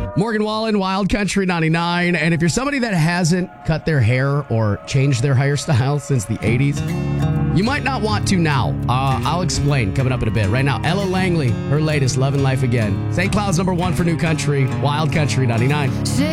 Morgan Wallen, Wild Country 99. And if you're somebody that hasn't cut their hair or changed their hairstyle since the 80s, you might not want to now. I'll explain coming up in a bit. Right now, Ella Langley, her latest, Love and Life Again. St. Cloud's #1 for new country, Wild Country 99.